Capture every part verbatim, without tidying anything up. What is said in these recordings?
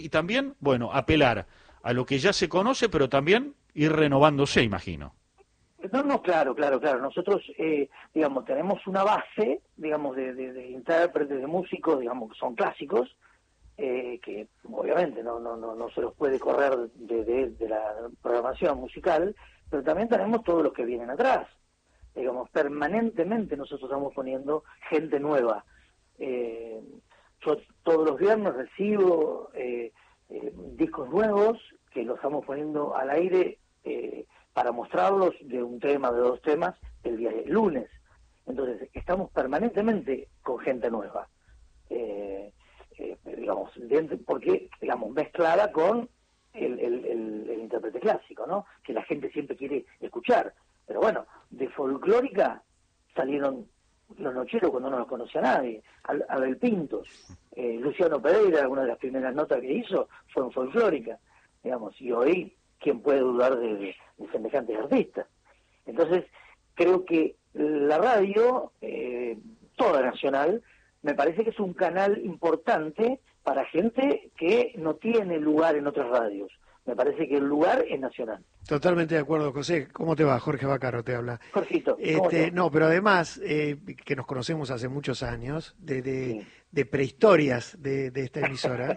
Y también, bueno, apelar a lo que ya se conoce, pero también ir renovándose, imagino. No, no, claro, claro, claro. Nosotros, eh, digamos, tenemos una base, digamos, de, de, de intérpretes, de músicos, digamos, que son clásicos, eh, que obviamente no, no, no, no se los puede correr de, de, de la programación musical, pero también tenemos todos los que vienen atrás. Digamos, permanentemente nosotros estamos poniendo gente nueva. Eh, yo todos los viernes recibo eh, eh, discos nuevos que los estamos poniendo al aire eh, para mostrarlos de un tema, de dos temas, el día del lunes. Entonces, estamos permanentemente con gente nueva. Eh, eh, digamos, dentro, porque, digamos, mezclada con el, el, el, el intérprete clásico, ¿no? Que la gente siempre quiere escuchar. Pero bueno, de folclórica salieron los Nocheros cuando no los conocía nadie, Abel Pintos, eh, Luciano Pereira, alguna de las primeras notas que hizo fue en folclórica, digamos, y hoy, ¿quién puede dudar de, de, de semejantes artistas? Entonces, creo que la radio, eh, toda nacional, me parece que es un canal importante para gente que no tiene lugar en otras radios. Me parece que el lugar es nacional. Totalmente de acuerdo, José. ¿Cómo te va? Jorge Bacaro te habla. Jorgito, ¿cómo este, te va? No, pero además, eh, que nos conocemos hace muchos años, de, de, Sí. de prehistorias de, de esta emisora.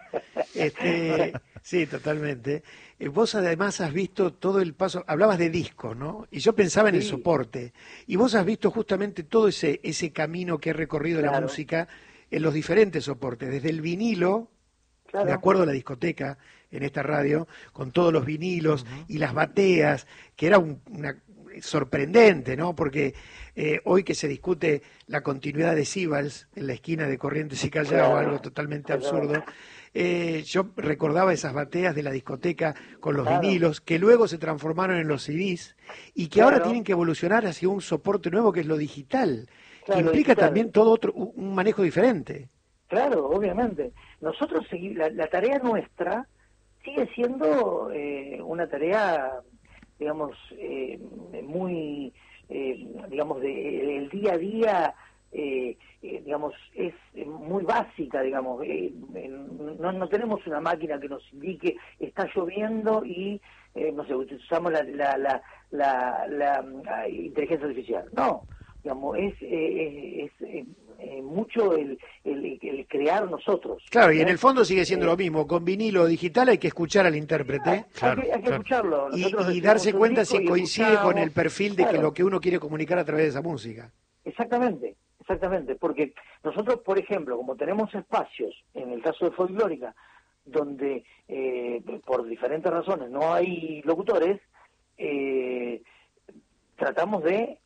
este, sí, totalmente. Eh, vos además has visto todo el paso, hablabas de discos, ¿no? Y yo pensaba en el Sí. soporte. Y vos has visto justamente todo ese, ese camino que ha recorrido la Claro. música en los diferentes soportes, desde el vinilo. Claro. Me acuerdo de la discoteca en esta radio, con todos los vinilos uh-huh. y las bateas, que era un, una, sorprendente, ¿no? Porque eh, hoy que se discute la continuidad de Sibals en la esquina de Corrientes y Callao, claro. algo totalmente claro. absurdo, eh, yo recordaba esas bateas de la discoteca con los claro. vinilos, que luego se transformaron en los C Ds, y que claro. ahora tienen que evolucionar hacia un soporte nuevo que es lo digital, claro, que implica digital. También todo otro, un manejo diferente. Claro, obviamente. Nosotros, la, la tarea nuestra sigue siendo eh, una tarea, digamos, eh, muy, eh, digamos, de, el día a día, eh, eh, digamos, es muy básica, digamos. Eh, no, no tenemos una máquina que nos indique está lloviendo y, eh, no sé, usamos la, la, la, la, la, la inteligencia artificial. No, digamos, es, eh, es, es eh, mucho el, el, el crear nosotros. Claro, ¿eh? y en el fondo sigue siendo eh, lo mismo, con vinilo digital hay que escuchar al intérprete. Hay, claro, hay que, hay que claro. escucharlo. Y, y darse cuenta si coincide con el perfil de claro. que lo que uno quiere comunicar a través de esa música. Exactamente, exactamente, porque nosotros, por ejemplo, como tenemos espacios, en el caso de folclórica, donde eh, por diferentes razones no hay locutores, eh, tratamos de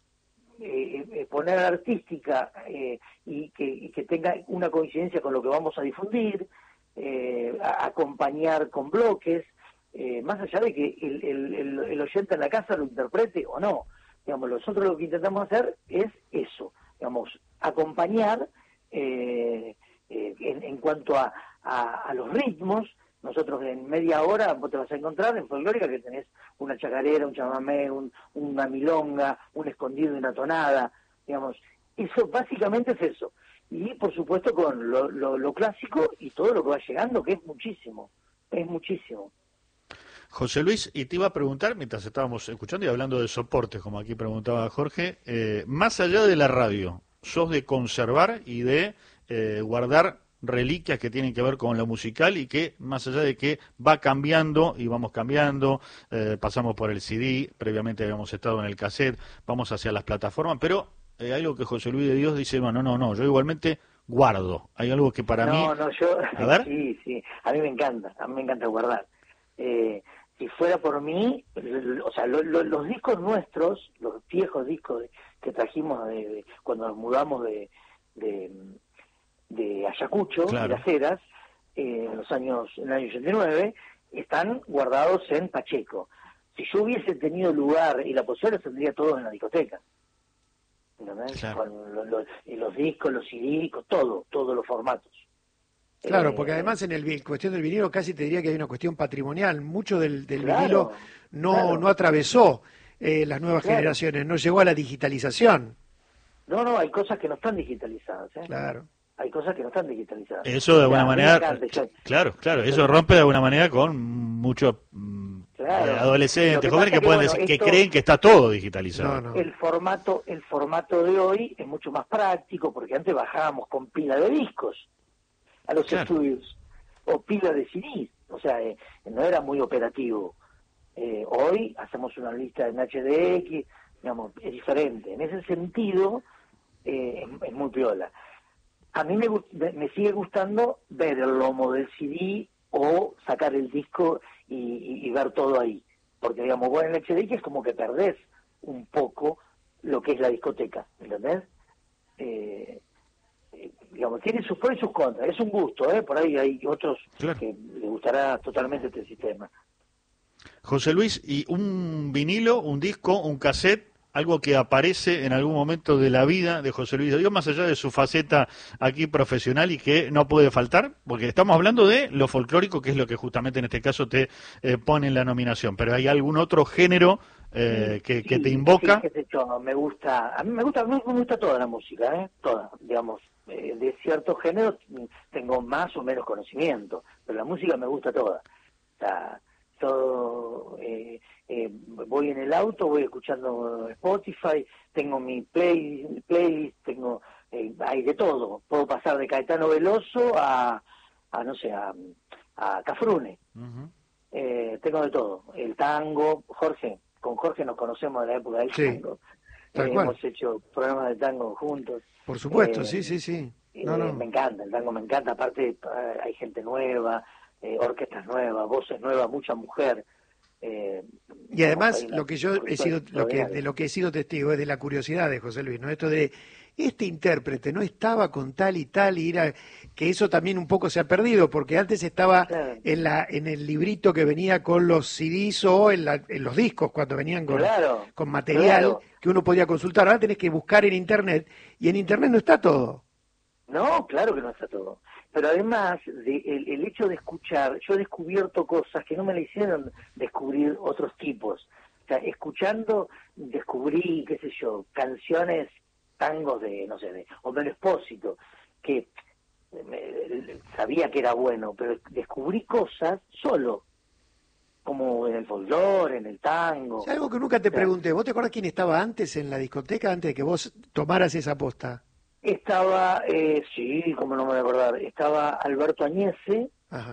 Eh, poner artística eh, y, que, y que tenga una coincidencia con lo que vamos a difundir, eh, a, acompañar con bloques, eh, más allá de que el, el, el, el oyente en la casa lo interprete o no. Digamos, nosotros lo que intentamos hacer es eso, digamos, acompañar eh, eh, en, en cuanto a, a, a los ritmos. Nosotros en media hora vos te vas a encontrar en folclórica que tenés una chacarera, un chamamé, un, una milonga, un escondido y una tonada, digamos. Eso básicamente es eso. Y por supuesto con lo, lo, lo clásico y todo lo que va llegando, que es muchísimo, es muchísimo. José Luis, y te iba a preguntar, mientras estábamos escuchando y hablando de soportes, como aquí preguntaba Jorge, eh, más allá de la radio, ¿sos de conservar y de eh, guardar reliquias que tienen que ver con lo musical y que más allá de que va cambiando y vamos cambiando, eh, pasamos por el C D, previamente habíamos estado en el cassette, vamos hacia las plataformas, pero eh, hay algo que José Luis de Dios dice, bueno, no, no, yo igualmente guardo, hay algo que para no, mí... No, no, yo... A ver. Sí, sí, a mí me encanta, a mí me encanta guardar. Eh, si fuera por mí, o sea, lo, lo, los discos nuestros, los viejos discos de, que trajimos de, de, cuando nos mudamos de... de de Ayacucho, claro. de las Heras, eh, en los años, en el año ochenta y nueve, están guardados en Pacheco. Si yo hubiese tenido lugar y la posibilidad, tendría todo en la discoteca. Claro. Con los, los, los discos, los C D, todo, todos los formatos. Claro, eh, porque además en el cuestión del vinilo casi te diría que hay una cuestión patrimonial. Mucho del, del claro, vinilo no, claro. no atravesó eh, las nuevas claro. generaciones, no llegó a la digitalización. No, no, hay cosas que no están digitalizadas. ¿eh? Claro. hay cosas que no están digitalizadas. Eso de alguna o sea, manera, encanta, yo, claro, claro, eso rompe de alguna manera con muchos claro, eh, adolescentes, que jóvenes que, que, pueden bueno, decir que esto, creen que está todo digitalizado. No, no. El formato, el formato de hoy es mucho más práctico, porque antes bajábamos con pila de discos a los Claro. estudios, o pila de C Ds, o sea, eh, no era muy operativo. Eh, hoy hacemos una lista en H D X, digamos, es diferente. En ese sentido, eh, es, es muy piola. A mí me, me, me sigue gustando ver el lomo del C D o sacar el disco y, y, y ver todo ahí. Porque, digamos, vos en el H D X es como que perdés un poco lo que es la discoteca, ¿entendés? Eh, eh, digamos, tiene sus pros y sus contras. Es un gusto, ¿eh? Por ahí hay otros Claro. que les gustará totalmente este sistema. José Luis, ¿y un vinilo, un disco, un cassette, algo que aparece en algún momento de la vida de José Luis de Dios, más allá de su faceta aquí profesional y que no puede faltar? Porque estamos hablando de lo folclórico, que es lo que justamente en este caso te eh, pone en la nominación, pero ¿hay algún otro género eh, que, sí, que te invoca? Sí, qué sé yo, me gusta, a mí me gusta, me gusta toda la música, ¿eh? Toda, digamos, eh, de ciertos géneros tengo más o menos conocimiento, pero la música me gusta toda. O sea, todo, eh, eh, voy en el auto, voy escuchando Spotify, tengo mi play, playlist, tengo, eh, hay de todo, puedo pasar de Caetano Veloso a, a no sé, a, a Cafrune, uh-huh. eh, tengo de todo, el tango, Jorge, con Jorge nos conocemos de la época del sí, tango, eh, hemos hecho programas de tango juntos. Por supuesto, eh, sí, sí, sí. No, eh, no. Me encanta, el tango me encanta, aparte eh, hay gente nueva, Eh, orquestas nuevas, voces nuevas, mucha mujer. Eh, y además lo que yo he sido, lo que, de lo que he sido testigo es de la curiosidad de José Luis, ¿no? Esto de este intérprete no estaba con tal y tal y era que eso también un poco se ha perdido porque antes estaba claro. en la en el librito que venía con los C Ds o en, la, en los discos cuando venían con, claro, con material claro. que uno podía consultar. Ahora tenés que buscar en internet y en internet no está todo. No, claro que no está todo. Pero además, de, el, el hecho de escuchar, yo he descubierto cosas que no me le hicieron descubrir otros tipos. O sea, escuchando, descubrí, qué sé yo, canciones, tangos de, no sé, de Homero Expósito, que me, sabía que era bueno, pero descubrí cosas solo, como en el folclore, en el tango. ¿Es algo que nunca te o sea, pregunté? ¿Vos te acuerdas quién estaba antes en la discoteca, antes de que vos tomaras esa posta? Estaba, eh, sí, como no me voy a acordar, estaba Alberto Añese,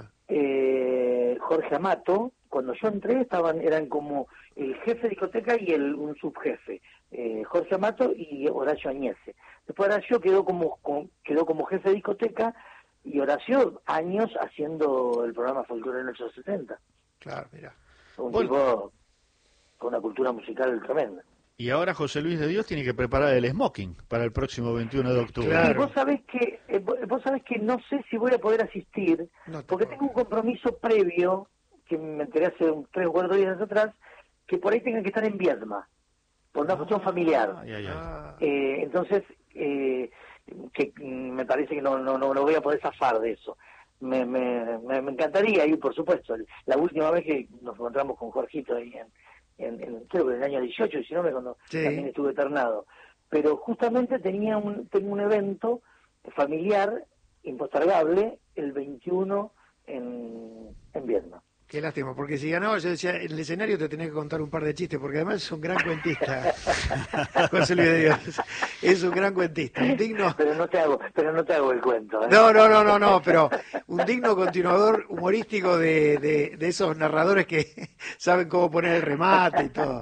eh, Jorge Amato. Cuando yo entré estaban eran como el jefe de discoteca y el un subjefe, eh, Jorge Amato y Horacio Añese. Después Horacio quedó como, como quedó como jefe de discoteca y Horacio años haciendo el programa Folclore en los setenta. Claro, mira. Un bueno. tipo con una cultura musical tremenda. Y ahora José Luis de Dios tiene que preparar el smoking para el próximo veintiuno de octubre. Claro. Sí, vos sabés que eh, vos sabés que no sé si voy a poder asistir, no porque tengo un compromiso previo, que me enteré hace un, tres o cuatro días atrás, que por ahí tengan que estar en Viedma, por una ah, cuestión familiar. Ay, ay, ay. Eh, entonces, eh, que me parece que no, no, no, no voy a poder zafar de eso. Me, me, me, me encantaría ir, por supuesto. La última vez que nos encontramos con Jorgito ahí en... En, en, creo que en el año dieciocho, diecinueve, cuando sí. también estuve internado. Pero justamente tenía un, tengo un evento familiar impostergable el veintiuno en, en Viedma. Qué lástima, porque si ganaba, yo decía, en el escenario te tenés que contar un par de chistes, porque además es un gran cuentista. José Luis de Dios. Es un gran cuentista, un digno... Pero no te hago, pero no te hago el cuento. ¿eh? No, no, no, no, no, pero un digno continuador humorístico de, de, de esos narradores que saben cómo poner el remate y todo.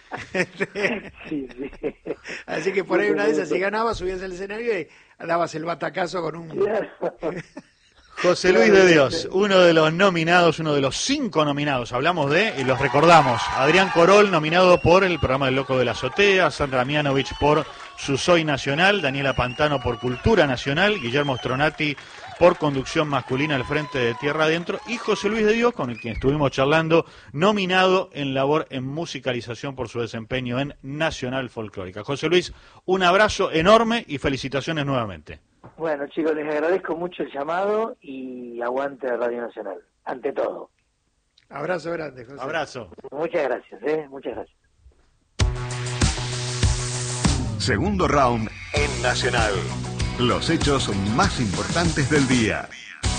Sí, sí. Así que por ahí una de esas, si ganabas, subías al escenario y dabas el batacazo con un... Claro. José Luis de Dios, uno de los nominados, uno de los cinco nominados, hablamos de, y los recordamos, Adrián Corol, nominado por el programa El Loco de la Azotea, Sandra Mianovich por Su Soy Nacional, Daniela Pantano por Cultura Nacional, Guillermo Stronati por Conducción Masculina al Frente de Tierra Adentro, y José Luis de Dios, con el quien estuvimos charlando, nominado en labor en musicalización por su desempeño en Nacional Folclórica. José Luis, un abrazo enorme y felicitaciones nuevamente. Bueno, chicos, les agradezco mucho el llamado y aguante Radio Nacional, ante todo. Abrazo grande, José. Abrazo. Muchas gracias, ¿eh? Muchas gracias. Segundo round en Nacional. Los hechos más importantes del día.